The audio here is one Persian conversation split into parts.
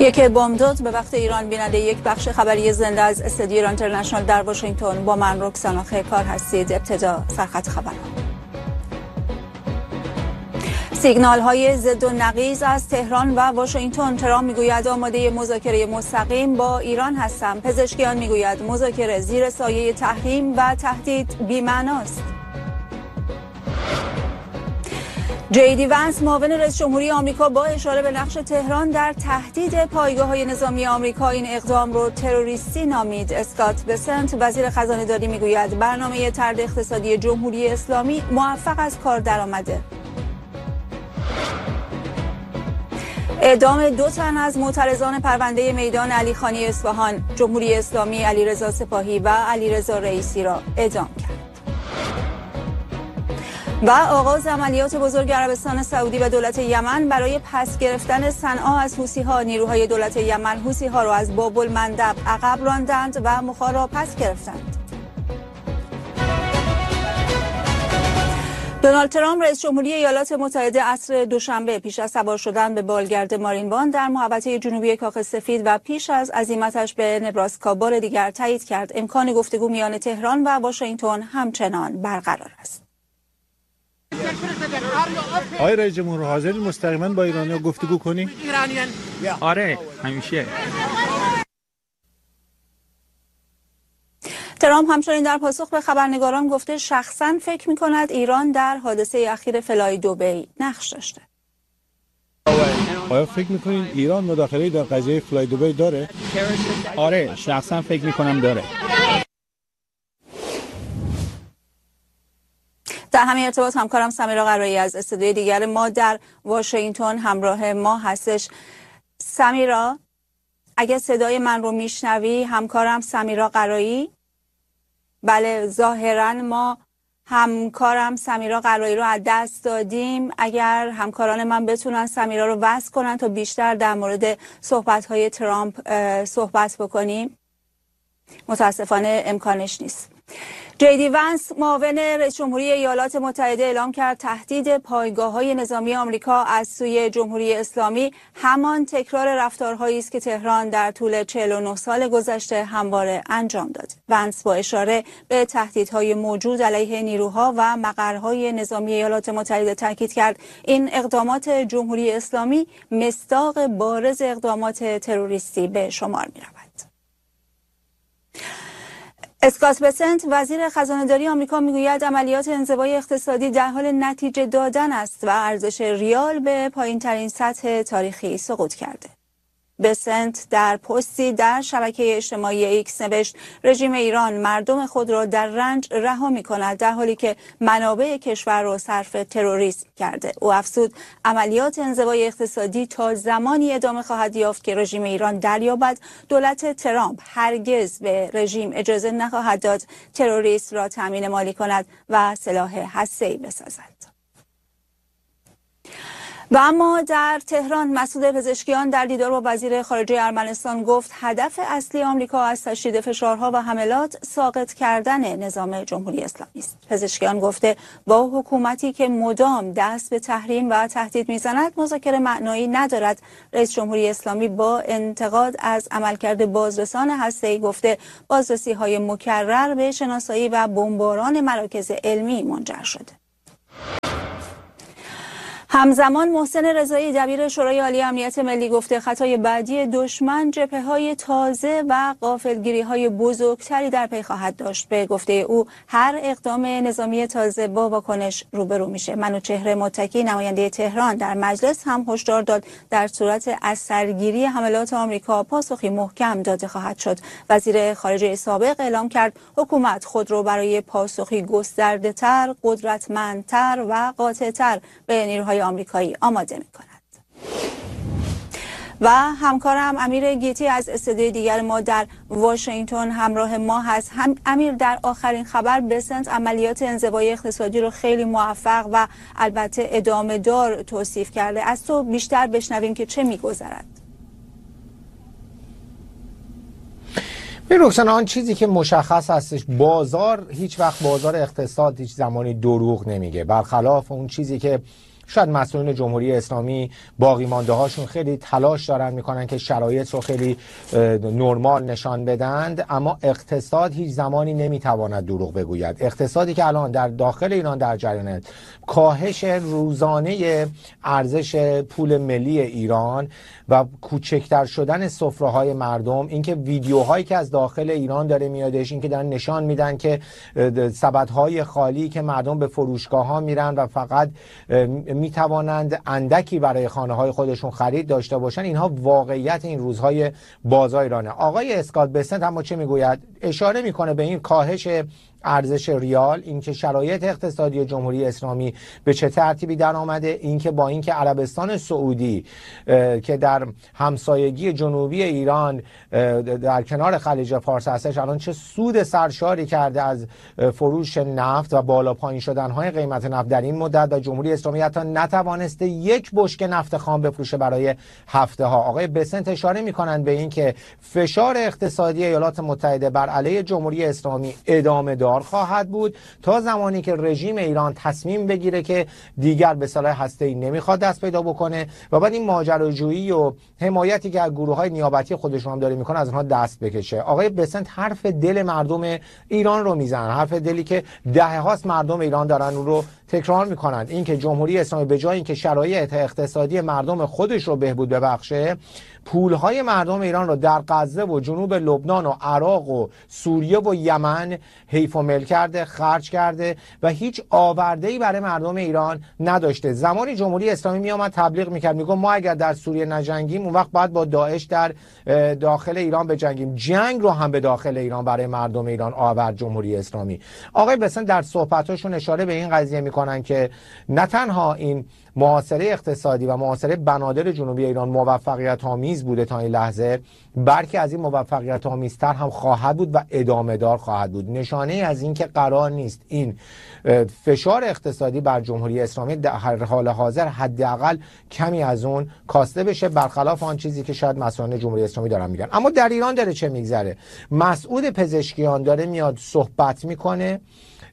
یک بامداد به وقت ایران بیننده یک بخش خبری زنده از استودیو ایران اینترنشنال در واشنگتن با من رکسانا خیرکار هستید. ابتدا سرخط خبر. سیگنال های ضد و نقیض از تهران و واشنگتن. ترامپ میگوید آماده مذاکره مستقیم با ایران هستم. پزشکیان میگوید مذاکره زیر سایه تحریم و تهدید بی‌معناست. جی وانس معاون رئیس جمهوری آمریکا با اشاره به نقش تهران در تهدید پایگاه‌های نظامی آمریکا این اقدام را تروریستی نامید. اسکات بسنت وزیر خزانه‌داری میگوید برنامه طرد اقتصادی جمهوری اسلامی موفق از کار درآمده. اعدام 2 تن از معترضان پرونده میدان علیخانی اصفهان. جمهوری اسلامی علیرضا سپاهی و علیرضا رئیسی را اعدام کرد. و آغاز عملیات بزرگ عربستان سعودی و دولت یمن برای پس گرفتن صنعا از حوثی‌ها. نیروهای دولت یمن حوثی‌ها را از باب المندب عقب راندند و مخا را پس گرفتند. دونالد ترامپ رئیس جمهوری ایالات متحده عصر دوشنبه پیش از سوار شدن به بالگرد مارین وان در محوطه جنوبی کاخ سفید و پیش از عزیمتش به نبراسکا بار دیگر تایید کرد امکان گفتگو میان تهران و واشنگتن همچنان برقرار است. آقای رئیس جمهور حاضر مستقیما با ایرانی‌ها گفتگو کنی؟ آره همیشه. ترامپ همچنین در پاسخ به خبرنگاران گفته شخصاً فکر می‌کند ایران در حادثه اخیر فلای دبی نقش داشته. آیا فکر می‌کنید ایران مداخله‌ای در قضیه فلای دبی داره؟ آره شخصاً فکر می‌کنم داره. در همین ارتباط همکارم سمیرا قرایی از استودیوی دیگر ما در واشنگتن همراه ما هستش. سمیرا اگه صدای من رو میشنوی، همکارم سمیرا قرایی. بله ظاهرا ما همکارم سمیرا قرایی رو از دست دادیم. اگر همکاران من بتونن سمیرا رو وصل کنن تا بیشتر در مورد صحبت‌های ترامپ صحبت بکنیم. متاسفانه امکانش نیست. جی وانس معاون رئیس جمهوری ایالات متحده اعلام کرد تهدید پایگاه‌های نظامی آمریکا از سوی جمهوری اسلامی همان تکرار رفتارهایی است که تهران در طول 49 سال گذشته همواره انجام داد. وانس با اشاره به تهدیدهای موجود علیه نیروها و مقرهای نظامی ایالات متحده تاکید کرد این اقدامات جمهوری اسلامی مصداق بارز اقدامات تروریستی به شمار می‌رود. اسکات بسنت وزیر خزانه‌داری آمریکا میگوید عملیات انزوای اقتصادی در حال نتیجه دادن است و ارزش ریال به پایین‌ترین سطح تاریخی سقوط کرده. بسنت در پستی در شبکه اجتماعی ایکس نوشت رژیم ایران مردم خود را در رنج رها می‌کند در حالی که منابع کشور را صرف تروریسم کرده. او افزود عملیات انزوای اقتصادی تا زمانی ادامه خواهد یافت که رژیم ایران دریابد دولت ترامپ هرگز به رژیم اجازه نخواهد داد تروریسم را تامین مالی کند و سلاح هسته‌ای بسازد. و اما در تهران مسعود پزشکیان در دیدار با وزیر خارجه ارمنستان گفت هدف اصلی آمریکا از تشدید فشارها و حملات ساقط کردن نظام جمهوری اسلامی است. پزشکیان گفته با حکومتی که مدام دست به تحریم و تهدید میزند مذاکره معنایی ندارد. رئیس جمهوری اسلامی با انتقاد از عملکرد بازرسان هسته‌ای گفته بازرسی‌های مکرر به شناسایی و بمباران مراکز علمی منجر شده. همزمان محسن رضایی دبیر شورای عالی امنیت ملی گفته خطای بعدی دشمن جبهه‌های تازه و غافلگیری‌های بزرگتری در پی خواهد داشت. به گفته او هر اقدام نظامی تازه با واکنش روبرو میشه. منوچهر متکی نماینده تهران در مجلس هم هشدار داد در صورت از سرگیری حملات آمریکا پاسخی محکم داده خواهد شد. وزیر خارجه سابق اعلام کرد حکومت خود را برای پاسخی گسترده‌تر، قدرتمندتر و قاطع‌تر به نیروهای آمریکایی آماده می‌کند. و همکارم امیر گیتی از استودیوی دیگر ما در واشنگتن همراه ما هست. امیر در آخرین خبر بسنت عملیات انزوای اقتصادی رو خیلی موفق و البته ادامه دار توصیف کرده. از تو بیشتر بشنویم که چه می‌گذرد. رکسانا آن چیزی که مشخص هستش بازار هیچ وقت بازار اقتصاد هیچ زمانی دروغ نمیگه، برخلاف اون چیزی که شاید مسئولین جمهوری اسلامی باقی مانده هاشون خیلی تلاش دارن میکنن که شرایط رو خیلی نرمال نشان بدند، اما اقتصاد هیچ زمانی نمیتواند دروغ بگوید. اقتصادی که الان در داخل ایران در جریانه، کاهش روزانه ارزش پول ملی ایران و کوچکتر شدن سفره‌های مردم، اینکه ویدیوهایی که از داخل ایران داره میادش، اینکه دارن نشان میدن که سبدهای خالی که مردم به فروشگاه‌ها میرن و فقط میتوانند اندکی برای خانه‌های خودشون خرید داشته باشن، اینها واقعیت این روزهای بازار ایرانه. آقای اسکات بسنت اما چه میگوید؟ اشاره میکنه به این کاهش ارزش ریال، اینکه شرایط اقتصادی جمهوری اسلامی به چه ترتیبی در آمده، اینکه با اینکه عربستان سعودی که در همسایگی جنوبی ایران در کنار خلیج فارس هستش الان چه سود سرشاری کرده از فروش نفت و بالا پایین شدن‌های قیمت نفت در این مدت، و جمهوری اسلامی حتی نتوانسته یک بشکه نفت خام بفروشه برای هفته ها. آقای بسنت اشاره می‌کنند به اینکه فشار اقتصادی ایالات متحده بر علیه جمهوری اسلامی ادامه دار خواهد بود تا زمانی که رژیم ایران تصمیم بگیره که دیگر به سلاح هسته‌ای نمیخواد دست پیدا بکنه و بعد این ماجراجویی و حمایتی که از گروه‌های نیابتی خودشون هم داره میکنه از اونها دست بکشه. آقای بسنت حرف دل مردم ایران رو میزنن، حرف دلی که دهه‌هاست مردم ایران دارن اون رو تکرار میکنند، این که جمهوری اسلامی به جای اینکه شرایط اقتصادی مردم خودش رو بهبود ببخشه، پولهای مردم ایران رو در غزه و جنوب لبنان و عراق و سوریه و یمن حیف و مل کرده، خرج کرده و هیچ آورده‌ای برای مردم ایران نداشته. زمانی جمهوری اسلامی میامد تبلیغ میکرد، میگه ما اگر در سوریه نجنگیم اون وقت باید با داعش در داخل ایران بجنگیم. جنگ رو هم به داخل ایران برای مردم ایران آورد جمهوری اسلامی. آقای بسن در صحبتاشون اشاره به این قضیه میکنن که نه تنها این محاصره اقتصادی و محاصره بنادر جنوبی ایران موفقیت آمیز بوده تا این لحظه، بلکه از این موفقیت آمیزتر هم خواهد بود و ادامه دار خواهد بود. نشانه از این که قرار نیست این فشار اقتصادی بر جمهوری اسلامی در حال حاضر حداقل کمی از اون کاسته بشه، برخلاف آن چیزی که شاید مسئولان جمهوری اسلامی دارن میگن. اما در ایران داره چه میگذره؟ مسعود پزشکیان داره میاد صحبت میکنه،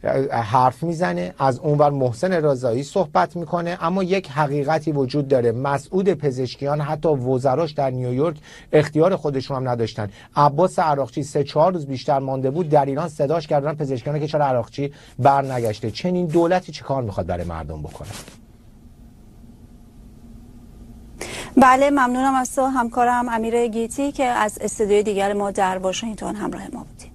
حرف میزنه، از اونور محسن رضایی صحبت میکنه، اما یک حقیقتی وجود داره. مسعود پزشکیان حتی وزراش در نیویورک اختیار خودشون هم نداشتن. عباس عراقچی 3-4 روز بیشتر مانده بود در ایران صداش کردن پزشکیان که چرا عراقچی بر نگشته. چنین دولتی چه کار میخواد برای مردم بکنه؟ بله، ممنونم از تو همکارم امیر گیتی که از استودیوی دیگر ما در واشنگتن همراه ما بودی.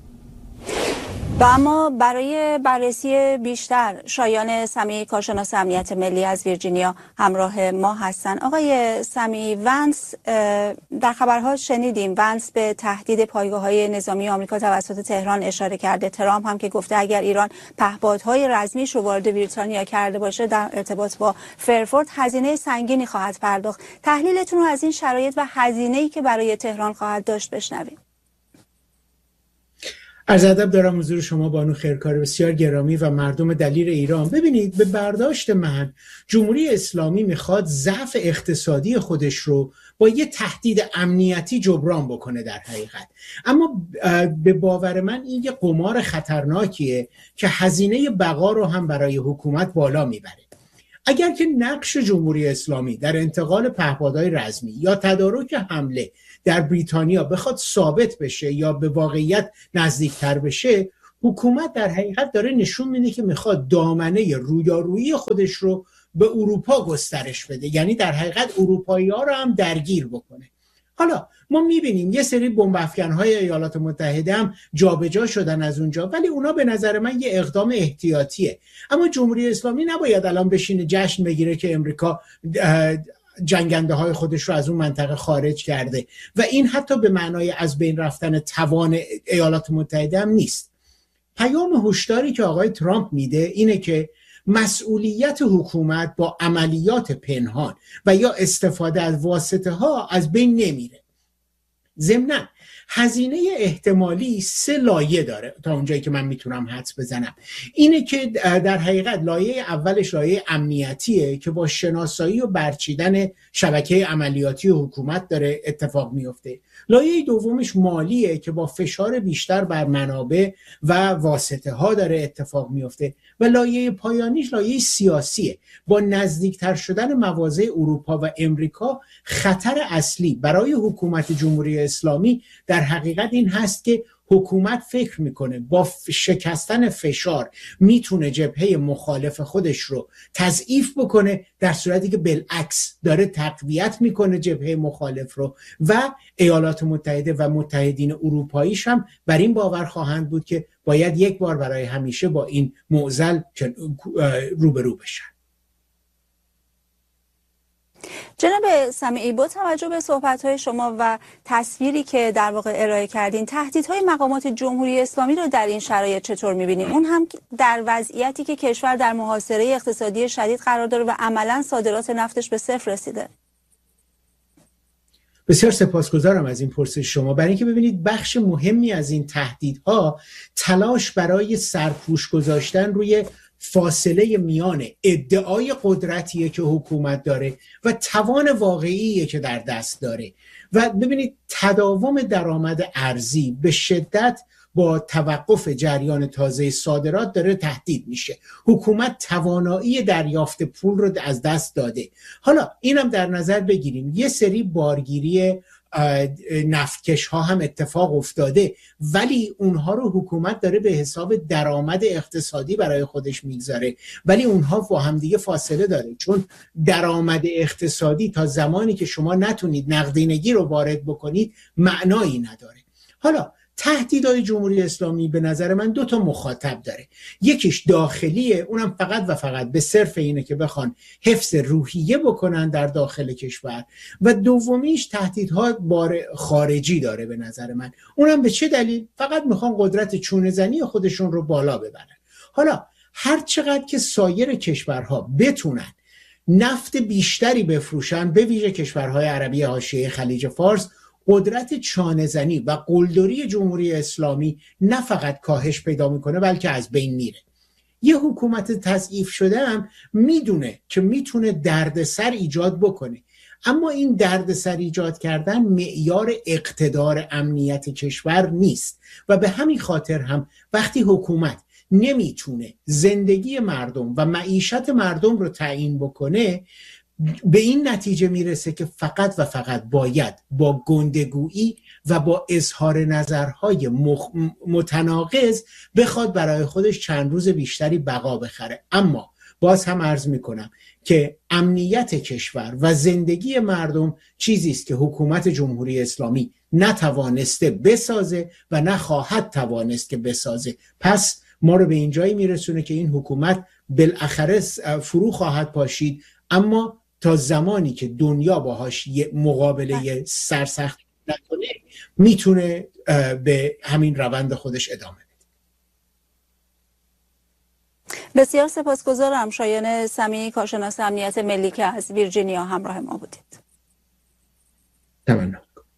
و اما برای بررسی بیشتر شایان سمیعی کارشناس امنیت ملی از ویرجینیا همراه ما هستند. آقای سمیعی، ونس در خبرها شنیدیم ونس به تهدید پایگاه‌های نظامی آمریکا توسط تهران اشاره کرده. ترامپ هم که گفته اگر ایران پهپادهای رزمیش رو وارد بریتانیا کرده باشه در ارتباط با فرفورد هزینه سنگینی خواهد پرداخت. تحلیلتون رو از این شرایط و هزینه‌ای که برای تهران خواهد داشت بشنویم. عرض ادب دارم حضور شما بانو خیرکار بسیار گرامی و مردم دلیر ایران. ببینید، به برداشت من جمهوری اسلامی میخواد ضعف اقتصادی خودش رو با یه تهدید امنیتی جبران بکنه در حقیقت، اما به باور من این یه قمار خطرناکیه که هزینه بقا رو هم برای حکومت بالا میبره. اگر که نقش جمهوری اسلامی در انتقال پهپادهای رزمی یا تدارک حمله در بریتانیا بخواد ثابت بشه یا به واقعیت نزدیکتر بشه، حکومت در حقیقت داره نشون میده که میخواد دامنه رویارویی خودش رو به اروپا گسترش بده، یعنی در حقیقت اروپایی‌ها رو هم درگیر بکنه. حالا ما میبینیم یه سری بمب افکن‌های ایالات متحده هم جابجا شدن از اونجا، ولی اونا به نظر من یه اقدام احتیاطیه. اما جمهوری اسلامی نباید الان بشینه جشن بگیره که امریکا جنگنده های خودش رو از اون منطقه خارج کرده و این حتی به معنای از بین رفتن توان ایالات متحده هم نیست. پیام هشداری که آقای ترامپ میده اینه که مسئولیت حکومت با عملیات پنهان و یا استفاده از واسطه ها از بین نمیره. ضمناً هزینه احتمالی 3 لایه داره تا اونجایی که من میتونم حدس بزنم. اینه که در حقیقت لایه اولش لایه امنیتیه که با شناسایی و برچیدن شبکه عملیاتی حکومت داره اتفاق میفته. لایه دومش مالیه که با فشار بیشتر بر منابع و واسطه ها داره اتفاق میفته و لایه پایانیش لایه سیاسیه. با نزدیکتر شدن مواضع اروپا و امریکا خطر اصلی برای حکومت جمهوری اسلامی در حقیقت این هست که حکومت فکر میکنه با شکستن فشار میتونه جبهه مخالف خودش رو تضعیف بکنه، در صورتی که بالعکس داره تقویت میکنه جبهه مخالف رو و ایالات متحده و متحدین اروپاییش هم بر این باور خواهند بود که باید یک بار برای همیشه با این معضل روبرو بشن. جناب سمیعی، با توجه به صحبت‌های شما و تصویری که در واقع ارائه کردین، تهدیدهای مقامات جمهوری اسلامی رو در این شرایط چطور می‌بینید؟ اون هم در وضعیتی که کشور در محاصره اقتصادی شدید قرار داره و عملاً صادرات نفتش به صفر رسیده. بسیار سپاسگزارم از این پرسش شما، برای اینکه ببینید بخش مهمی از این تهدیدها تلاش برای سرپوش گذاشتن روی فاصله میان ادعای قدرتیه که حکومت داره و توان واقعیه که در دست داره. و ببینید تداوم درآمد ارزی به شدت با توقف جریان تازه صادرات داره تهدید میشه. حکومت توانایی دریافت پول رو از دست داده. حالا اینم در نظر بگیریم یه سری بارگیری نفتکش ها هم اتفاق افتاده، ولی اونها رو حکومت داره به حساب درآمد اقتصادی برای خودش میگذاره، ولی اونها با هم دیگه فاصله داره، چون درآمد اقتصادی تا زمانی که شما نتونید نقدینگی رو وارد بکنید معنایی نداره. حالا تهدیدهای جمهوری اسلامی به نظر من 2 تا مخاطب داره. یکیش داخلیه، اونم فقط و فقط به صرف اینه که بخوان حفظ روحیه بکنن در داخل کشور، و دومیش تهدیدها بار خارجی داره به نظر من. اونم به چه دلیل؟ فقط میخوان قدرت چونه زنی خودشون رو بالا ببرن. حالا هر چقدر که سایر کشورها بتونن نفت بیشتری بفروشن، به ویژه کشورهای عربی حاشیه خلیج فارس، قدرت چانه‌زنی و قلدری جمهوری اسلامی نه فقط کاهش پیدا میکنه بلکه از بین میره. یه حکومت تضعیف شده هم میدونه که میتونه دردسر ایجاد بکنه، اما این دردسر ایجاد کردن معیار اقتدار امنیت کشور نیست و به همین خاطر هم وقتی حکومت نمیتونه زندگی مردم و معیشت مردم رو تعیین بکنه، به این نتیجه میرسه که فقط و فقط باید با گندگویی و با اظهار نظرهای متناقض بخواد برای خودش چند روز بیشتری بقا بخره. اما باز هم عرض میکنم که امنیت کشور و زندگی مردم چیزی است که حکومت جمهوری اسلامی نتوانسته بسازه و نخواهد توانست که بسازه. پس ما رو به این جایی میرسونه که این حکومت بالاخره فرو خواهد پاشید، اما تا زمانی که دنیا باهاش یه مقابله سرسخت نکنه میتونه به همین روند خودش ادامه بده. بسیار سپاسگزارم شایان سمیعی، کارشناس امنیت ملی که از ویرجینیا همراه ما بودید. تمام.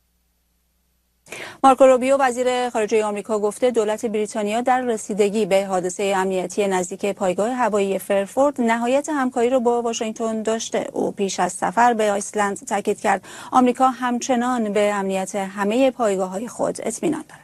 مارکو روبیو وزیر خارجه آمریکا گفته دولت بریتانیا در رسیدگی به حادثه امنیتی نزدیک پایگاه هوایی فرفورد نهایت همکاری را با واشنگتن داشته. او پیش از سفر به آیسلند تاکید کرد آمریکا همچنان به امنیت همه پایگاه‌های خود اطمینان دارد.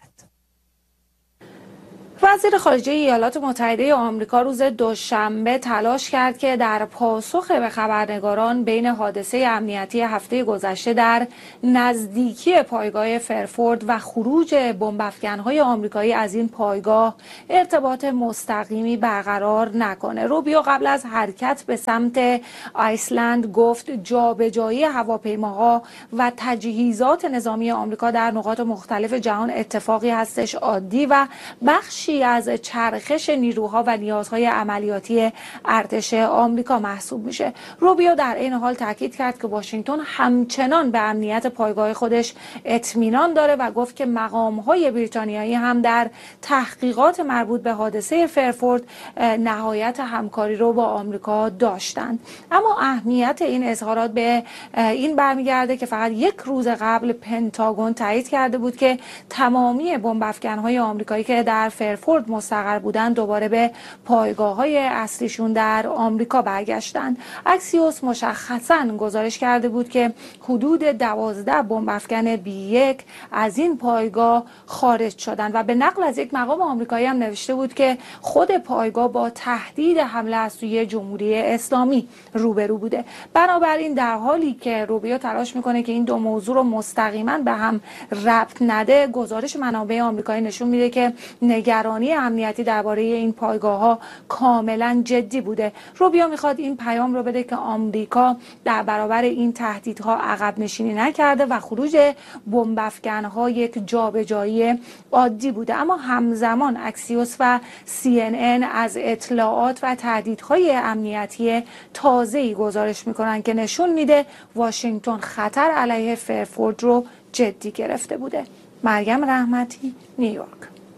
وزیر خارجه ایالات متحده آمریکا روز دوشنبه تلاش کرد که در پاسخ به خبرنگاران بین حادثه امنیتی هفته گذشته در نزدیکی پایگاه فرفورد و خروج بمب‌افکن‌های آمریکایی از این پایگاه ارتباط مستقیمی برقرار نکنه. روبیو قبل از حرکت به سمت آیسلند گفت جابجایی هواپیماها و تجهیزات نظامی آمریکا در نقاط مختلف جهان اتفاقی هستش عادی و بخشی بخشی از چرخش نیروها و نیازهای عملیاتی ارتش آمریکا محسوب میشه. روبیو در این حال تاکید کرد که واشنگتن همچنان به امنیت پایگاه خودش اطمینان داره و گفت که مقام‌های بریتانیایی هم در تحقیقات مربوط به حادثه فرفورد نهایت همکاری رو با آمریکا داشتند. اما اهمیت این اظهارات به این برمیگرده که فقط یک روز قبل پنتاگون تایید کرده بود که تمامی بمب افکن‌های آمریکایی که در فرفورد مستقر بودند دوباره به پایگاه‌های اصلیشون در آمریکا برگشتند. اکسیوس مشخصاً گزارش کرده بود که حدود 12 بمب افکن B1 از این پایگاه خارج شدند و به نقل از یک مقام آمریکایی هم نوشته بود که خود پایگاه با تهدید حمله از سوی جمهوری اسلامی روبرو بوده. بنابراین در حالی که روبیو تلاش میکنه که این دو موضوع رو مستقیما به هم ربط نده، گزارش منابع آمریکایی نشون میده که نگرانی امنیتی درباره این پایگاه‌ها کاملا جدی بوده. روبیو میخواد این پیام رو بده که آمریکا در برابر این تهدیدها عقب نشینی نکرده و خروج بمب افکن‌ها یک جابجایی عادی بوده. اما همزمان اکسیوس و CNN از اطلاعات و تهدیدهای امنیتی تازه‌ای گزارش میکنن که نشون میده واشنگتن خطر علیه فرفورد رو جدی گرفته بوده. مریم رحمتی، نیویورک.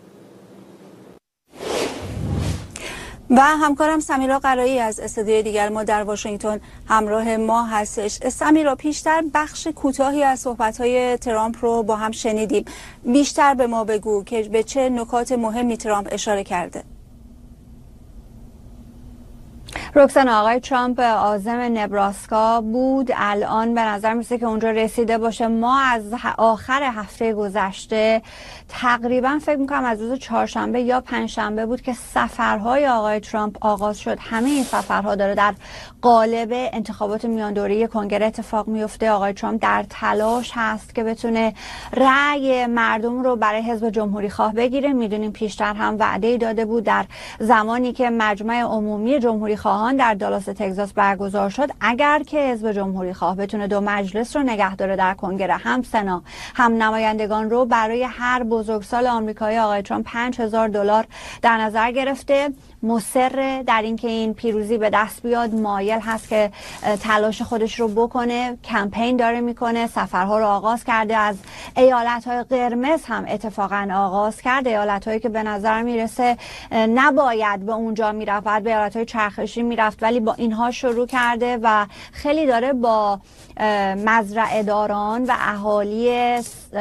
و همکارم سمیرا قرایی از استودیوی دیگر ما در واشنگتن همراه ما هستش. سمیرا، پیشتر بخش کوتاهی از صحبت‌های ترامپ رو با هم شنیدیم. بیشتر به ما بگو که به چه نکات مهمی ترامپ اشاره کرده. رکسانا، آقای ترامپ عازم نبراسکا بود. الان به نظر میسه که اونجا رسیده باشه. ما از آخر هفته گذشته تقریبا فکر میکنم از روز چهارشنبه یا پنجشنبه بود که سفرهای آقای ترامپ آغاز شد. همه این سفرها داره در قالب انتخابات میان دوره‌ای کنگره اتفاق میفته. آقای ترامپ در تلاش هست که بتونه رأی مردم رو برای حزب جمهوری خواه بگیره. میدونیم پیشتر هم وعده داده بود در زمانی که مجمع عمومی جمهوری خواهان در دالاس تگزاس برگزار شد، اگر که حزب جمهوری خواه بتونه دو مجلس رو نگه داره در کنگره، هم سنا هم نمایندگان رو، برای هر بزرگسال آمریکایی آقای ترامپ $5,000 در نظر گرفته. مصر در اینکه این پیروزی به دست بیاد، مایل هست که تلاش خودش رو بکنه، کمپین داره میکنه، سفرها رو آغاز کرده. از ایالت‌های قرمز هم اتفاقا آغاز کرده، ایالت‌هایی که به نظر میرسه نباید به اونجا میرفت، بعد به ایالت‌های چرخشی میرفت، ولی با اینها شروع کرده و خیلی داره با مزرعه داران و اهالی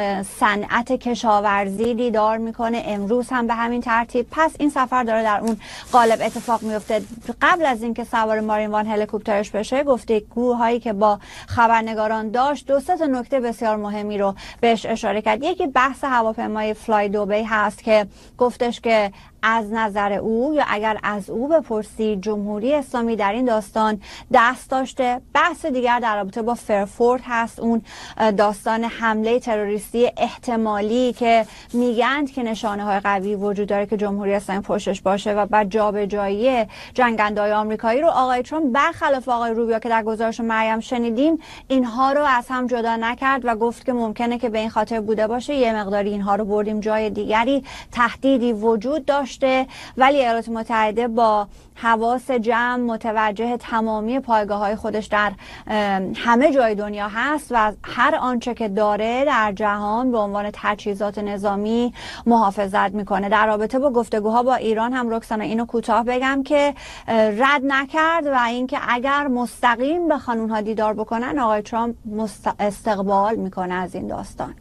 صنعت کشاورزی دیدار میکنه. امروز هم به همین ترتیب. پس این سفر داره در اون قالب اتفاق میفته. قبل از اینکه سوار مارین وان هلیکوپترش بشه، گفتگوهایی که با خبرنگاران داشت، دو سه تا نکته بسیار مهمی رو بهش اشاره کرد. یکی بحث هواپیمای فلای دوبی هست که گفتش که از نظر او یا اگر از او بپرسی جمهوری اسلامی در این داستان دست داشته. بحث دیگر در رابطه با فرفورد هست، اون داستان حمله تروریستی احتمالی که میگند که نشانه های قوی وجود داره که جمهوری اسلامی پشتش باشه و بعد جابجایی جنگنده‌های آمریکایی رو آقای ترامپ برخلاف آقای روبیو که در گزارش مریم شنیدیم اینها رو از هم جدا نکرد و گفت که ممکنه که به این خاطر بوده باشه یه مقداری اینها رو بردیم جای دیگری، تهدیدی وجود داشته. ولی ایالات متحده با حواس جمع متوجه تمامی پایگاه‌های خودش در همه جای دنیا هست و هر آنچه که داره در جهان به عنوان تجهیزات نظامی محافظت میکنه. در رابطه با گفتگوها با ایران هم رکسانا اینو کوتاه بگم که رد نکرد و اینکه اگر مستقیم بخوان اونها دیدار بکنن آقای ترامپ استقبال میکنه از این داستان.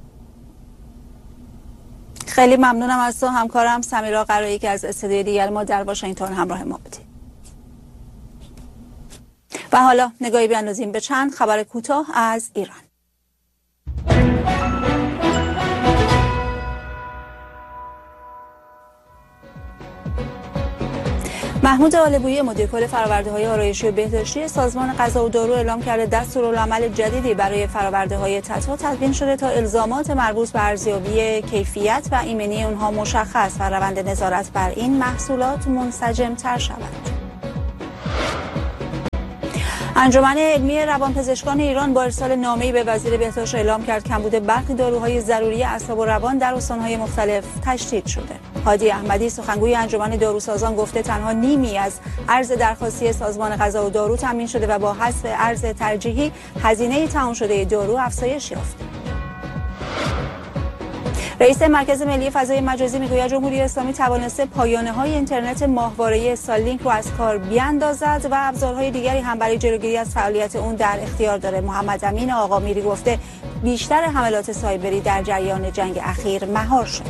خیلی ممنونم از تو همکارم سمیرا قرایی که از استودیوی دیگر ما در واشنگتن همراه ما بودی. و حالا نگاهی بیاندازیم به چند خبر کوتاه از ایران. محمود آلبویی مدیر کل فرآورده‌های آرایشی و بهداشتی سازمان غذا و دارو اعلام کرده دستورالعمل جدیدی برای فرآورده‌های تتا تدوین شده تا الزامات مربوط به ارزیابی کیفیت و ایمنی آنها مشخص و روند نظارت بر این محصولات منسجم‌تر شود. انجمن علمی روانپزشکان ایران با ارسال نامه‌ای به وزیر بهداشت اعلام کرد کمبود برخی داروهای ضروری اعصاب و روان در استان‌های مختلف تشدید شده. هادی احمدی سخنگوی انجمن داروسازان گفته تنها نیمی از ارز درخواستی سازمان غذا و دارو تامین شده و با حذف ارز ترجیحی هزینه تمام شده دارو افزایش یافته. رئیس مرکز ملی فضای مجازی میگوید جمهوری اسلامی توانسته پایانه‌های اینترنت ماهواره‌ای استارلینک رو از کار بیاندازد و ابزارهای دیگری هم برای جلوگیری از فعالیت اون در اختیار داره. محمد امین آقامیری گفته بیشتر حملات سایبری در جریان جنگ اخیر مهار شد.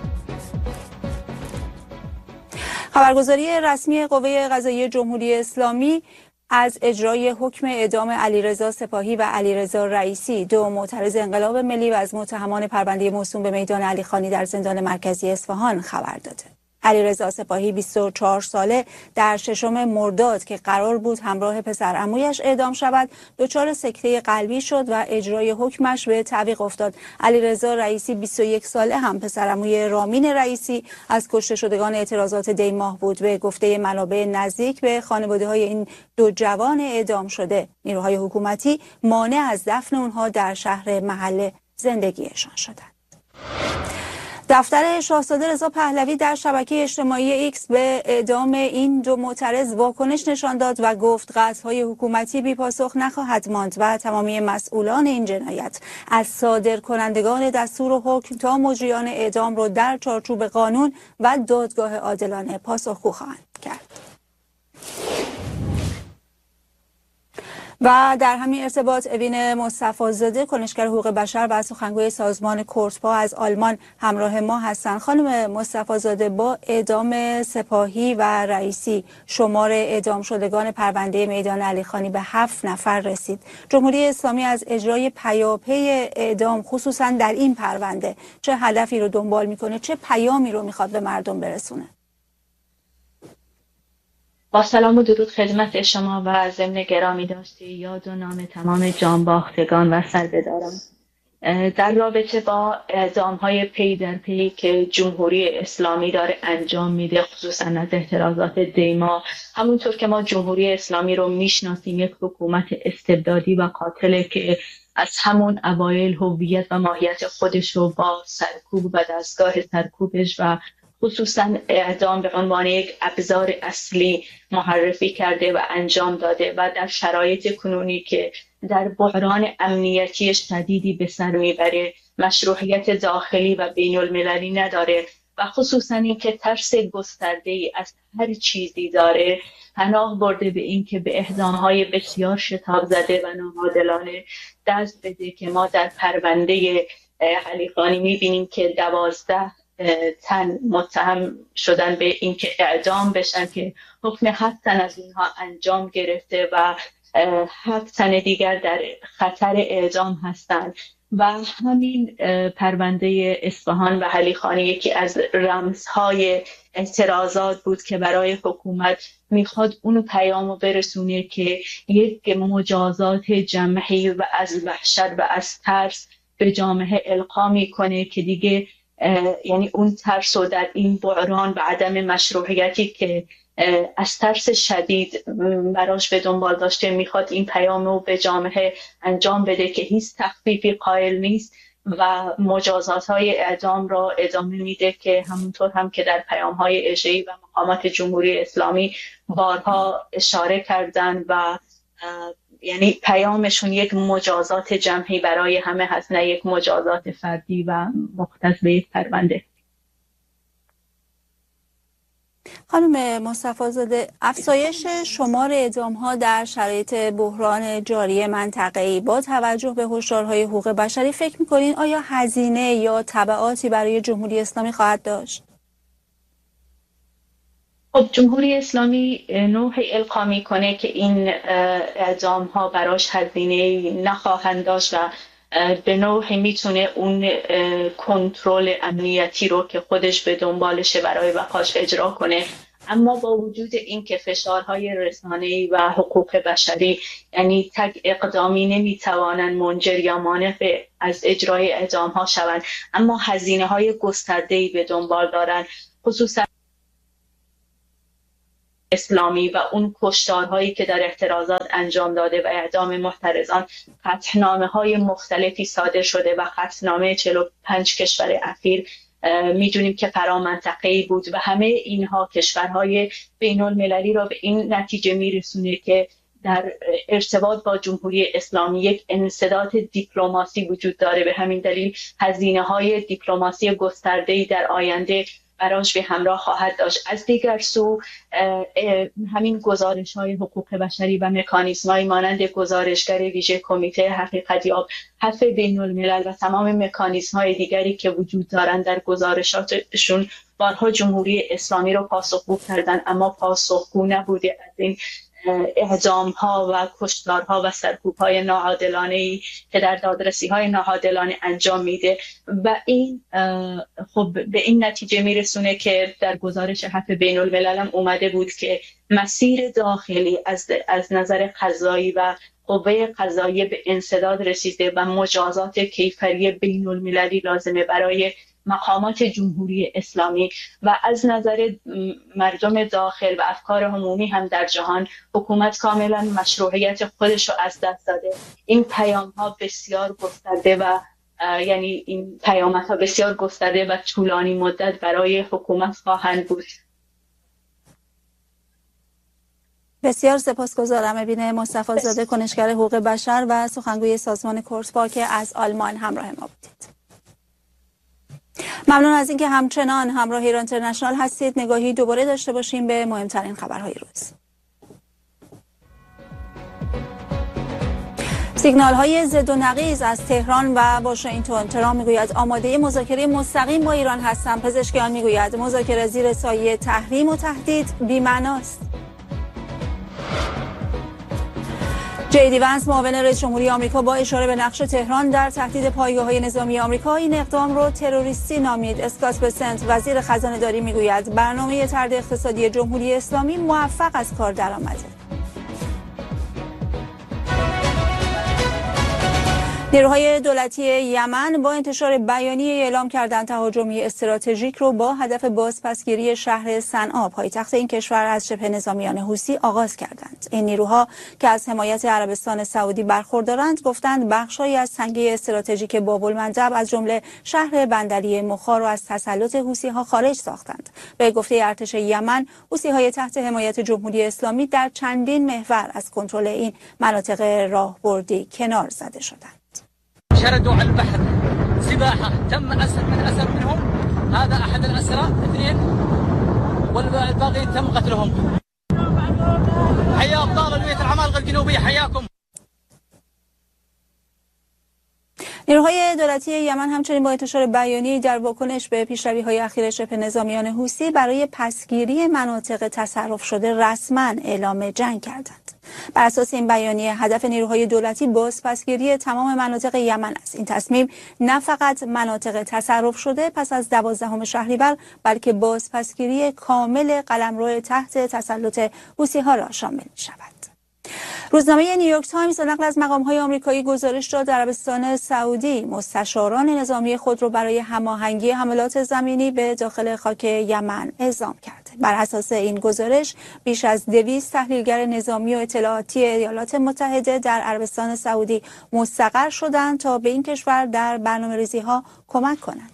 خبرگزاری رسمی قوه قضاییه جمهوری اسلامی از اجرای حکم اعدام علیرضا سپاهی و علیرضا رئیسی، دو معترض انقلاب ملی و از متهمان پرونده موسوم به میدان علیخانی در زندان مرکزی اصفهان خبر داده. علیرضا سپاهی 24 ساله در 6 مرداد که قرار بود همراه پسر عمویش اعدام شود دچار سکته قلبی شد و اجرای حکمش به تعویق افتاد. علیرضا رئیسی 21 ساله هم پسر عموی رامین رئیسی از کشته شدگان اعتراضات دی ماه بود. به گفته منابع نزدیک به خانواده‌های این دو جوان اعدام شده، نیروهای حکومتی مانع از دفن اونها در شهر محل زندگیشان شدند. دفتر شاهزاده رضا پهلوی در شبکه اجتماعی ایکس به اعدام این دو معترض واکنش نشان داد و گفت قتل‌های حکومتی بی‌پاسخ نخواهد ماند و تمامی مسئولان این جنایت از صادرکنندگان دستور و حکم تا مجریان اعدام را در چارچوب قانون و دادگاه عادلانه پاسخگو خواهند کرد. و در همین ارتباط اوین مصطفی زاده کنشگر حقوق بشر و سخنگوی سازمان کورتپا از آلمان همراه ما هستند. خانم مصطفی زاده، با اعدام سپاهی و رئیسی شمار اعدام شدگان پرونده میدان علیخانی به 7 نفر رسید. جمهوری اسلامی از اجرای پیاپی اعدام خصوصا در این پرونده چه هدفی رو دنبال میکنه، چه پیامی رو میخواد به مردم برسونه؟ با سلام و درود خدمت شما و ضمن گرامی داشته یاد و نام تمام جانباختگان و سربداران. در رابطه با اعدام‌های پی در پی که جمهوری اسلامی داره انجام میده، خصوصا از اعتراضات دیما، همونطور که ما جمهوری اسلامی رو میشناسیم یک حکومت استبدادی و قاتله که از همون اوایل هویت و ماهیت خودش رو با سرکوب و دستگاه سرکوبش و خصوصا اعدام به عنوان یک ابزار اصلی معرفی کرده و انجام داده و در شرایط کنونی که در بحران امنیتی شدیدی به سر میبره، مشروعیت داخلی و بین المللی نداره و خصوصا این که ترس گسترده‌ای از هر چیزی داره، پناه برده به این که به اعدام‌های بسیار شتاب زده و ناعادلانه دست بده که ما در پرونده علیخانی میبینیم که 12 تن متهم شدن به اینکه اعدام بشن که حکم 7 تن از اینها انجام گرفته و 7 تن دیگر در خطر اعدام هستند. و همین پرونده اصفهان و علیخانی یکی از رمزهای اعتراضات بود که برای حکومت میخواد اونو پیامو برسونه که یک مجازات جمعی و از وحشت و از ترس به جامعه القا میکنه که دیگه یعنی اون ترس و در این بحران و عدم مشروعیتی که از ترس شدید براش به دنبال داشته، میخواد این پیام رو به جامعه انجام بده که هیچ تخفیفی قائل نیست و مجازات های اعدام را ادامه میده که همونطور هم که در پیام های اجرایی و مقامات جمهوری اسلامی بارها اشاره کردن و یعنی پیامشون یک مجازات جمعی برای همه هست، نه یک مجازات فردی و مختص به یک پرونده. خانم مصطفی زاده، افزایش شمار اعدام‌ها در شرایط بحران جاری منطقه‌ای با توجه به هشدارهای حقوق بشری فکر می‌کنین آیا هزینه یا تبعاتی برای جمهوری اسلامی خواهد داشت؟ خب جمهوری اسلامی نوعی القا میکنه که این اعدام ها براش هزینه نخواهند داشت و به نوعی میتونه اون کنترل امنیتی رو که خودش به دنبالشه برای بقاش اجرا کنه. اما با وجود این که فشارهای رسانه‌ای و حقوق بشری یعنی تک اقدامی نمیتوانند منجر یا مانع از اجرای اعدام ها شوند، اما هزینه های گسترده‌ای به دنبال دارند، خصوصا اسلامی و اون کشتارهایی که در اعتراضات انجام داده و اعدام محترضان، قطعنامه‌های مختلفی صادر شده و قطعنامه 45 کشور اخیر میدونیم که فرامنطقه‌ای بود و همه اینها کشورهای بین المللی را به این نتیجه میرسونه که در ارتباط با جمهوری اسلامی یک انسداد دیپلماسی وجود داره. به همین دلیل هزینه‌های دیپلماسی گسترده‌ای در آینده براش به همراه خواهد داشت. از دیگر سو همین گزارش‌های حقوق بشری و مکانیزم‌های مانند گزارشگر ویژه کمیته حقیقت‌یاب، حف بین الملل و تمام مکانیزم‌های دیگری که وجود دارند در گزارشاتشون بارها جمهوری اسلامی رو پاسخگو کردن، اما پاسخگو نبوده از این اعدام‌ها و کشتارها و سرکوب‌های ناعادلانه‌ای که در دادرسی‌های ناعادلانه انجام میده و این خب به این نتیجه میرسونه که در گزارش حف بین الملل هم اومده بود که مسیر داخلی از نظر قضایی و قوه قضاییه به انسداد رسیده و مجازات کیفری بین المللی لازمه برای مقامات جمهوری اسلامی و از نظر مردم داخل و افکار عمومی هم در جهان حکومت کاملا مشروعیت خودش رو از دست داده. این پیام ها بسیار گسترده و یعنی این پیامت ها بسیار گسترده و طولانی مدت برای حکومت خواهند بود. بسیار سپاسگزارم. ابینه مصطفی زاده، کنشگر حقوق بشر و سخنگوی سازمان کورسپا که از آلمان همراه ما بودید. ممنون از اینکه همچنان همراه ایران اینترنشنال هستید. نگاهی دوباره داشته باشیم به مهمترین خبرهای روز. سیگنال های ضد و نقیض از تهران و واشنگتن. ترامپ میگوید آماده مذاکره مستقیم با ایران هستم. پزشکیان میگوید مذاکره زیر سایه تحریم و تهدید بی‌معناست. جی دی ونس، معاون رئیس جمهوری آمریکا، با اشاره به نقش تهران در تهدید پایگاه‌های نظامی آمریکا این اقدام را تروریستی نامید. اسکات بسنت، وزیر خزانه‌داری، میگوید برنامه طرد اقتصادی جمهوری اسلامی موفق از کار درآمده. نیروهای دولتی یمن با انتشار بیانیه اعلام کردند تهاجمی استراتژیک رو با هدف بازپسگیری شهر صنعا، پایتخت این کشور، از شبه نظامیان حوثی آغاز کردند. این نیروها که از حمایت عربستان سعودی برخوردارند گفتند بخش‌هایی از تنگه استراتژیک باب‌المندب از جمله شهر بندری مخا را از تسلط حوثی‌ها خارج ساختند. به گفته ارتش یمن، حوثی‌های تحت حمایت جمهوری اسلامی در چندین محور از کنترل این مناطق راهبردی کنار زده شدند. شردوا على البحر سباحة، تم أسر منهم، هذا أحد الأسرى 2 والباقي تم قتلهم. حيا أبطال الولايات العمالقة الجنوبية، حياكم. نیروهای دولتی یمن همچنین با انتشار بیانیه‌ای در واکنش به پیشروی‌های اخیر شبه نظامیان حوثی برای پسگیری مناطق تصرف شده رسما اعلام جنگ کردند. بر اساس این بیانیه هدف نیروهای دولتی بازپسگیری تمام مناطق یمن است. این تصمیم نه فقط مناطق تصرف شده پس از 12 شهریور بلکه بازپسگیری کامل قلمرو تحت تسلط حوثی‌ها را شامل می‌شود. روزنامه نیویورک تایمز نقل از مقام‌های آمریکایی گزارش داد عربستان سعودی مستشاران نظامی خود را برای هماهنگی حملات زمینی به داخل خاک یمن اعزام کرده. بر اساس این گزارش بیش از 200 تحلیلگر نظامی و اطلاعاتی ایالات متحده در عربستان سعودی مستقر شدند تا به این کشور در برنامه‌ریزی‌ها کمک کنند.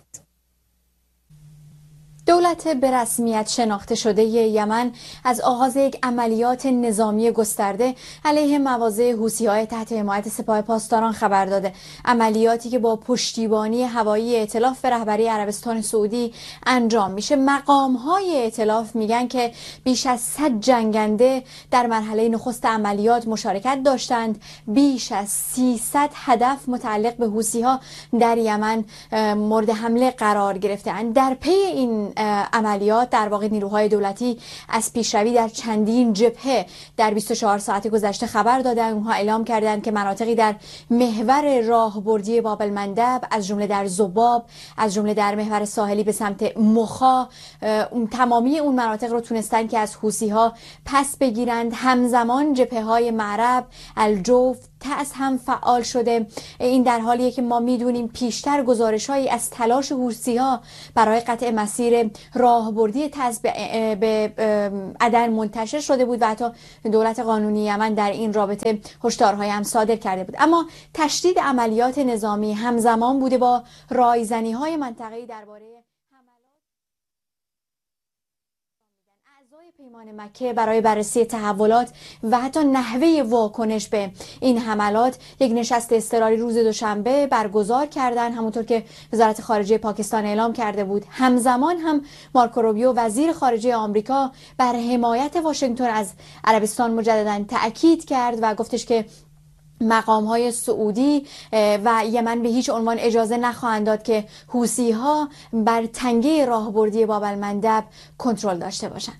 دولت به رسمیت شناخته شده یمن از آغاز یک عملیات نظامی گسترده علیه مواضع حوثی‌های تحت حمایت سپاه پاسداران خبر داده. عملیاتی که با پشتیبانی هوایی ائتلاف به رهبری عربستان سعودی انجام میشه. مقام‌های ائتلاف میگن که بیش از 100 جنگنده در مرحله نخست عملیات مشارکت داشتند. بیش از 300 هدف متعلق به حوثی‌ها در یمن مورد حمله قرار گرفته‌اند. در پی این عملیات در واقع نیروهای دولتی از پیشروی در چندین جبهه در 24 ساعت گذشته خبر دادند. اونها اعلام کردند که مناطقی در محور راهبردی باب‌المندب، از جمله در ذباب، از جمله در محور ساحلی به سمت مخا، تمامی اون مناطق رو تونستن که از حوثی‌ها پس بگیرند. همزمان جبهه‌های معرب، الجوف، تعز هم فعال شده. این در حالیه که ما میدونیم پیشتر گزارش‌هایی از تلاش حوثی‌ها برای قطع مسیر راهبردی تعز به عدن منتشر شده بود و حتی دولت قانونی یمن در این رابطه هشدارهای هم صادر کرده بود. اما تشدید عملیات نظامی همزمان بوده با رایزنی‌های منطقه‌ای درباره پیمان مکه برای بررسی تحولات و حتی نحوه واکنش به این حملات یک نشست اضطراری روز دوشنبه برگزار کردن، همونطور که وزارت خارجه پاکستان اعلام کرده بود. همزمان هم مارکو روبیو وزیر خارجه آمریکا بر حمایت واشنگتن از عربستان مجددا تأکید کرد و گفتش که مقام‌های سعودی و یمن به هیچ عنوان اجازه نخواهند داد که حوثی‌ها بر تنگه راهبردی باب المندب کنترل داشته باشند.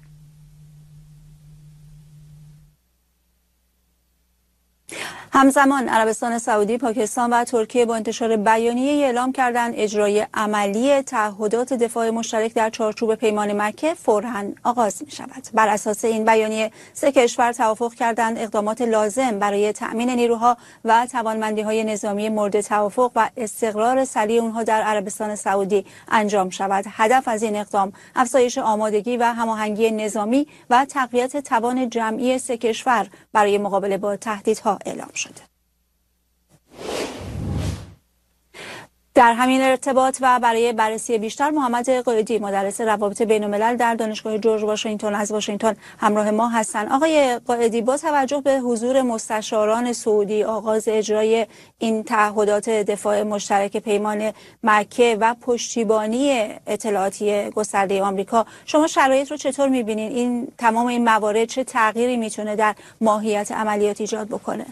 همزمان عربستان سعودی، پاکستان و ترکیه با انتشار بیانیه اعلام کردند اجرای عملی تعهدات دفاع مشترک در چارچوب پیمان مکه فوراً آغاز می شود. بر اساس این بیانیه سه کشور توافق کردند اقدامات لازم برای تأمین نیروها و توانمندی‌های نظامی مورد توافق و استقرار سریع اونها در عربستان سعودی انجام شود. هدف از این اقدام افزایش آمادگی و هماهنگی نظامی و تقویت توان جمعی سه کشور برای مقابله با تهدیدها اعلام شده. در همین ارتباط و برای بررسی بیشتر محمد قائدی مدرس روابط بین‌الملل در دانشگاه جورج واشنگتن از واشنگتن همراه ما هستند. آقای قائدی، با توجه به حضور مستشاران سعودی، آغاز اجرای این تعهدات دفاع مشترک پیمان مکه و پشتیبانی اطلاعاتی گسترده آمریکا، شما شرایط رو چطور می‌بینید؟ این تمام این موارد چه تغییری میتونه در ماهیت عملیات ایجاد بکنه؟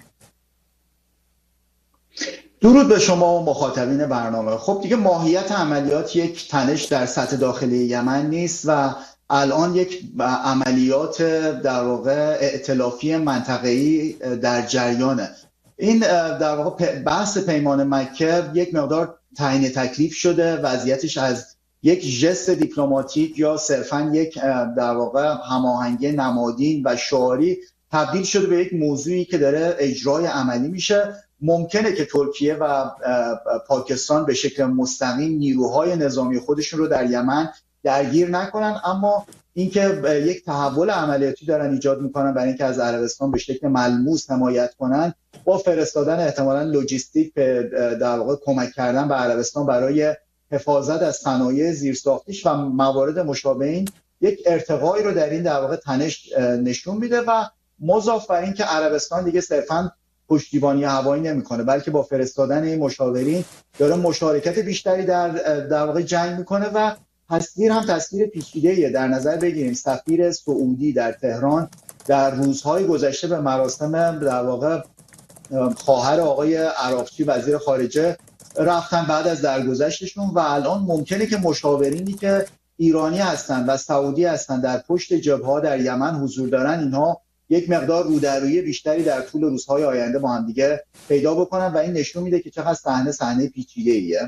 درود به شما و مخاطبین برنامه. خب دیگه ماهیت عملیات یک تنش در سطح داخلی یمن نیست و الان یک عملیات در واقع ائتلافی منطقه‌ای در جریانه. این در واقع بحث پیمان مکه یک مقدار تعیین تکلیف شده، وضعیتش از یک ژست دیپلماتیک یا صرفاً یک در واقع هماهنگی نمادین و شعاری تبدیل شده به یک موضوعی که داره اجرای عملی میشه. ممکنه که ترکیه و پاکستان به شکل مستقیم نیروهای نظامی خودشون رو در یمن درگیر نکنن، اما اینکه یک تحول عملیاتی دارن ایجاد میکنن برای اینکه از عربستان به شکل ملموس حمایت کنن با فرستادن احتمالاً لوجستیک در واقع کمک کردن به عربستان برای حفاظت از صنایع زیرساختیش و موارد مشابه این، یک ارتقایی رو در این در واقع تنش نشون میده و مضاف بر این که عربستان دیگه صرفاً پشتیبانی هوایی نمیکنه، بلکه با فرستادن این مشاورین داره مشارکت بیشتری در واقع جنگ میکنه و تصویر هم تصویر پیچیده‌ایه. در نظر بگیریم سفیر سعودی در تهران در روزهای گذشته به مراسم در واقع خواهر آقای عراقچی وزیر خارجه رفتن بعد از درگذشتشون و الان ممکنه که مشاورینی که ایرانی هستن و سعودی هستن در پشت جبهه‌ها در یمن حضور دارن، اینها یک مقدار رودرویی بیشتری در طول روزهای آینده با هم دیگه پیدا بکنن و این نشون میده که چقدر صحنه پیچیده‌ایه.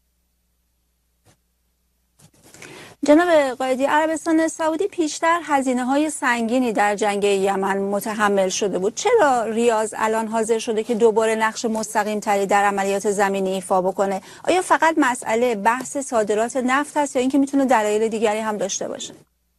جناب قائدی، عربستان سعودی پیشتر هزینه‌های سنگینی در جنگ یمن متحمل شده بود. چرا ریاض الان حاضر شده که دوباره نقش مستقیم تری در عملیات زمینی ایفا بکنه؟ آیا فقط مسئله بحث صادرات نفت هست یا اینکه میتونه دلایل دیگری هم داشته باشه؟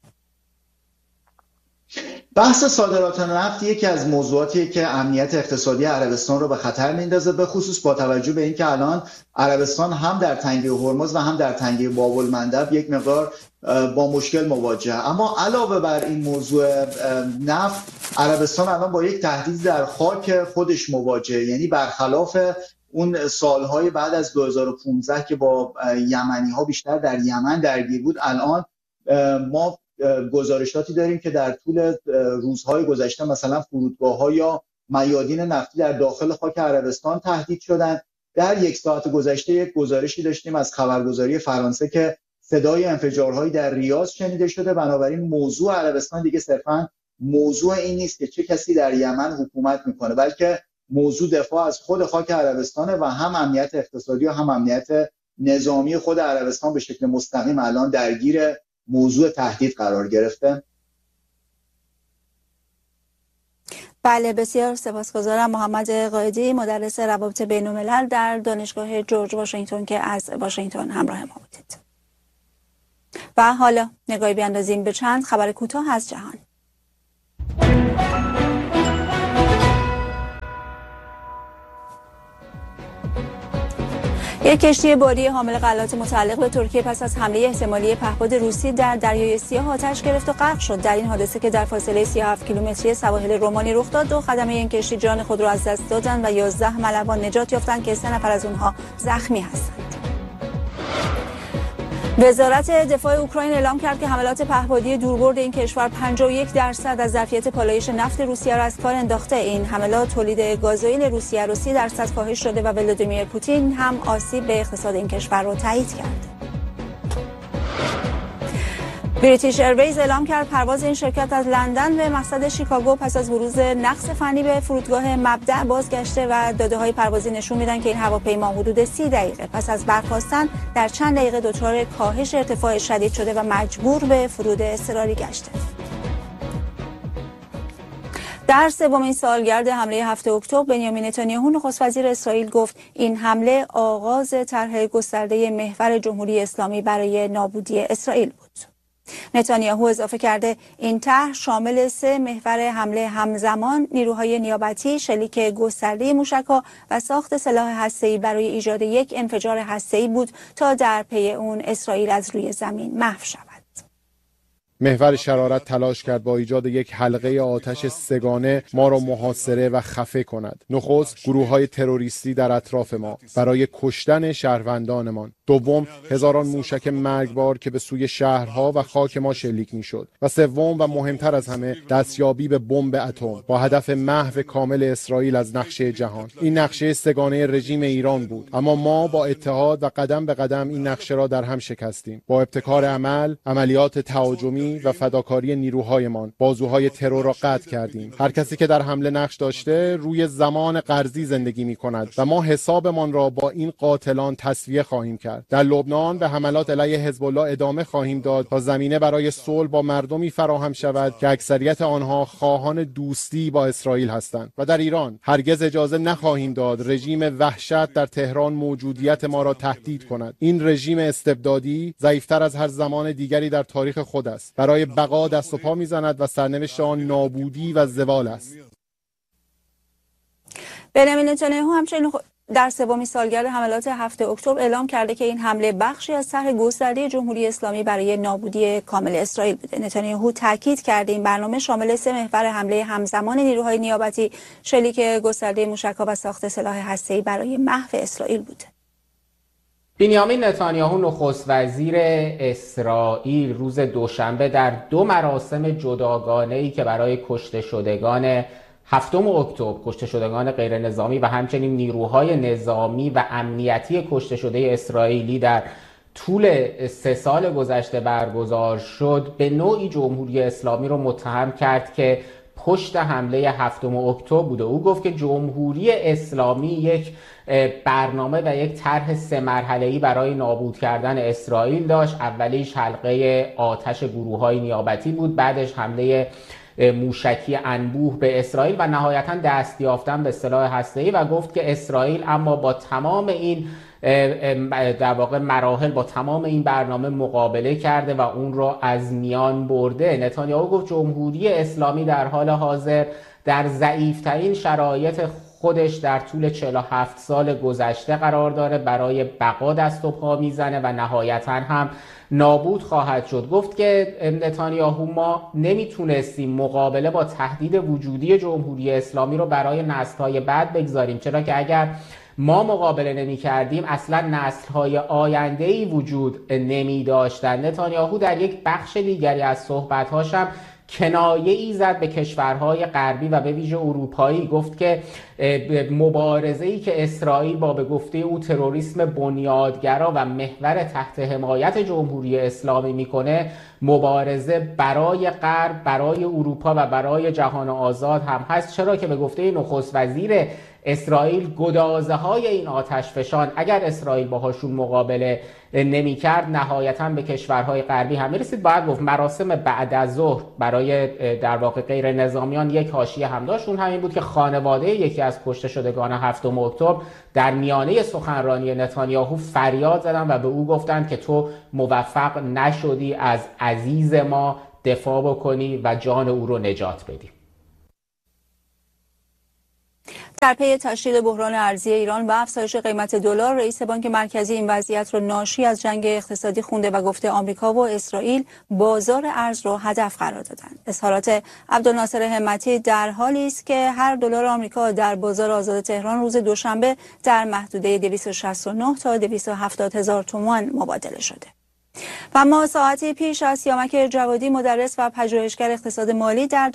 بحث صادرات نفت یکی از موضوعاتیه که امنیت اقتصادی عربستان رو به خطر میندازه، به خصوص با توجه به اینکه الان عربستان هم در تنگه هرمز و هم در تنگه باب المندب یک مقدار با مشکل مواجهه. اما علاوه بر این موضوع نفت، عربستان الان با یک تهدید در خاک خودش مواجهه، یعنی برخلاف اون سالهای بعد از 2015 که با یمنی ها بیشتر در یمن درگیر بود، الان ما گزارشاتی داریم که در طول روزهای گذشته مثلا فرودگاه‌ها یا میادین نفتی در داخل خاک عربستان تهدید شدن. در یک ساعت گذشته یک گزارشی داشتیم از خبرگزاری فرانسه که صدای انفجارهایی در ریاض شنیده شده. بنابراین موضوع عربستان دیگه صرفاً موضوع این نیست که چه کسی در یمن حکومت میکنه، بلکه موضوع دفاع از خود خاک عربستانه و هم امنیت اقتصادی و هم امنیت نظامی خود عربستان به شکل مستقیم الان درگیر موضوع تهدید قرار گرفته. بله، بسیار سپاسگزارم. محمد قائدی، مدرس روابط بین‌الملل در دانشگاه جورج واشنگتن که از واشنگتن همراه ما بودید. و حالا نگاهی بیاندازیم به چند خبر کوتاه از جهان. یک کشتی باری حامل غلات متعلق به ترکیه پس از حمله احتمالی پهپاد روسی در دریای سیاه آتش گرفت و غرق شد. در این حادثه که در فاصله 37 کیلومتری سواحل رومانی رخ داد، 2 خدمه این کشتی جان خود را از دست دادند و 11 ملوان نجات یافتند که 3 نفر از اونها زخمی هستند. وزارت دفاع اوکراین اعلام کرد که حملات پهپادی دوربرد این کشور 51% از ظرفیت پالایش نفت روسیه را از کار انداخته. این حملات تولید گازوئیل روسیه را 30% کاهش داده و ولادیمیر پوتین هم آسیب به اقتصاد این کشور را تایید کرد. بریتیش ایرویز اعلام کرد پرواز این شرکت از لندن به مقصد شیکاگو پس از بروز نقص فنی به فرودگاه مبدأ بازگشته و داده‌های پروازی نشون میدن که این هواپیما حدود 30 دقیقه پس از برخاستن در چند دقیقه دچار کاهش ارتفاع شدید شده و مجبور به فرود اضطراری گشته. در سومین سالگرد حمله 7 اکتبر، بنیامین نتانیاهو نخست وزیر اسرائیل گفت این حمله آغاز طرح گسترده محور جمهوری اسلامی برای نابودی اسرائیل بود. نتانیاهو اضافه کرده این طرح شامل 3 محور حمله همزمان، نیروهای نیابتی، شلیک گسترده موشک‌ها و ساخت سلاح هسته‌ای برای ایجاد یک انفجار هسته‌ای بود تا در پی اون اسرائیل از روی زمین محو شود. محور شرارت تلاش کرد با ایجاد یک حلقه آتش سگانه ما را محاصره و خفه کند. نخست گروه‌های تروریستی در اطراف ما برای کشتن شهروندانمان. دوم، هزاران موشک مرگبار که به سوی شهرها و خاک ما شلیک می‌شد. و سوم و مهمتر از همه، دستیابی به بمب اتم با هدف محو کامل اسرائیل از نقشه جهان. این نقشه سگانه رژیم ایران بود، اما ما با اتحاد و قدم به قدم این نقشه را در هم شکستیم. با ابتکار عمل، عملیات تهاجمی و فداکاری نیروهایمان بازوهای ترور را قطع کردیم. هر کسی که در حمله نقش داشته روی زمان قرضی زندگی می‌کند و ما حسابمان را با این قاتلان تسویه خواهیم کرد. در لبنان به حملات علیه حزب الله ادامه خواهیم داد تا زمینه برای صلح با مردمی فراهم شود که اکثریت آنها خواهان دوستی با اسرائیل هستند. و در ایران هرگز اجازه نخواهیم داد رژیم وحشت در تهران موجودیت ما را تهدید کند. این رژیم استبدادی ضعیف‌تر از هر زمان دیگری در تاریخ خود است. برای بقا دست و پا می‌زند و سرنوشت آن نابودی و زوال است. بنیامین نتانیاهو همچنین در سومین سالگرد حملات 7 اکتبر اعلام کرده که این حمله بخشی از طرح گسترده جمهوری اسلامی برای نابودی کامل اسرائیل بوده. نتانیاهو تاکید کرده این برنامه شامل 3 محور حمله همزمان، نیروهای نیابتی، شلیک گسترده موشک‌ها و ساخت سلاح هسته‌ای برای محو اسرائیل بوده. بنیامین نتانیاهو نخست وزیر اسرائیل روز دوشنبه در 2 مراسم جداگانه‌ای که برای کشته شدگان 7 اکتبر، کشته شدگان غیر نظامی و همچنین نیروهای نظامی و امنیتی کشته شده اسرائیلی در طول 3 سال گذشته برگزار شد، به نوعی جمهوری اسلامی رو متهم کرد که پشت حمله 7 اکتبر بوده. او گفت که جمهوری اسلامی یک برنامه و یک طرح 3 مرحله‌ای برای نابود کردن اسرائیل داشت. اولیش حلقه آتش گروه‌های نیابتی بود، بعدش حمله موشکی انبوه به اسرائیل و نهایتاً دست یافتن به سلاح هسته‌ای و گفت که اسرائیل اما با تمام این در واقع مراحل، با تمام این برنامه مقابله کرده و اون را از میان برده. نتانیاهو گفت جمهوری اسلامی در حال حاضر در ضعیف‌ترین شرایط خودش در طول 47 سال گذشته قرار داره، برای بقا دست و پا میزنه و نهایتاً هم نابود خواهد شد. گفت که نتانیاهو ما نمیتونستیم مقابله با تهدید وجودی جمهوری اسلامی رو برای نسل‌های بعد بگذاریم، چرا که اگر ما مقابله نمی کردیم اصلا نسل‌های آینده‌ای وجود نمی داشتن. نتانیاهو در یک بخش دیگری از صحبت‌هاش هم کنایه‌ای زد به کشورهای غربی و به ویژه اروپایی. گفت که مبارزه‌ای که اسرائیل با به گفته او تروریسم بنیادگرا و محور تحت حمایت جمهوری اسلامی میکنه، مبارزه برای غرب، برای اروپا و برای جهان آزاد هم هست، چرا که به گفته نخست وزیر اسرائیل گدازه‌های این آتشفشان اگر اسرائیل باهاشون مقابله نمی‌کرد نهایتاً به کشورهای غربی هم می‌رسید. باید گفت مراسم بعد از ظهر برای در واقع غیر نظامیان یک حاشیه هم داشت، اون همین بود که خانواده یکی از کشته شدگان 7 اکتبر در میانه سخنرانی نتانیاهو فریاد زدن و به او گفتند که تو موفق نشدی از عزیز ما دفاع بکنی و جان او رو نجات بدی. در پی تشدید بحران ارزی ایران و افزایش قیمت دلار، رئیس بانک مرکزی این وضعیت را ناشی از جنگ اقتصادی خونده و گفته آمریکا و اسرائیل بازار ارز را هدف قرار دادند. اظهارات عبدالناصر همتی در حالی است که هر دلار آمریکا در بازار آزاد تهران روز دوشنبه در محدوده 269 تا 270 هزار تومان مبادله شده. و ما ساعتی پیش از سیامک جوادی، مدرس و پژوهشگر اقتصاد مالی در